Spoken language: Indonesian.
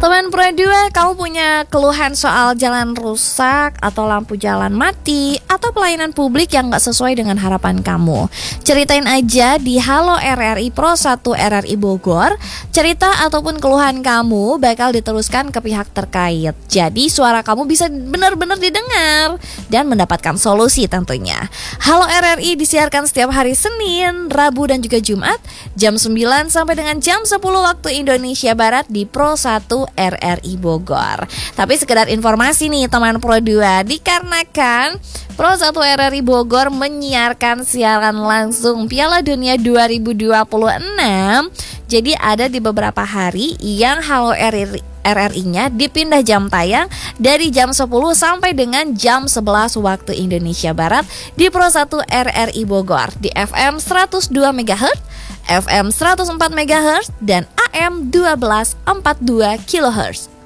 Teman Pro 2, kamu punya keluhan soal jalan rusak atau lampu jalan mati atau pelayanan publik yang gak sesuai dengan harapan kamu? Ceritain aja di Halo RRI Pro 1 RRI Bogor. Cerita ataupun keluhan kamu bakal diteruskan ke pihak terkait. Jadi suara kamu bisa benar-benar didengar dan mendapatkan solusi tentunya. Halo RRI disiarkan setiap hari Senin, Rabu dan juga Jumat jam 9 sampai dengan jam 10 waktu Indonesia Barat di Pro 1 RRI Bogor. Tapi sekedar informasi nih teman Pro 2, dikarenakan Pro 1 RRI Bogor menyiarkan siaran langsung Piala Dunia 2026, jadi ada di beberapa hari yang Halo RRI-nya dipindah jam tayang dari jam 10 sampai dengan jam 11 waktu Indonesia Barat di Pro 1 RRI Bogor di FM 102 MHz, FM 104 MHz, dan AM 1242 kHz.